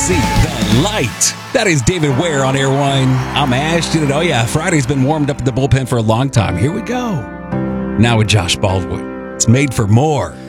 See the light. That is David Ware on Airwine. I'm Ashton, and oh yeah, Friday's been warmed up at the bullpen for a long time. Here we go. Now with Josh Baldwin. It's made for more.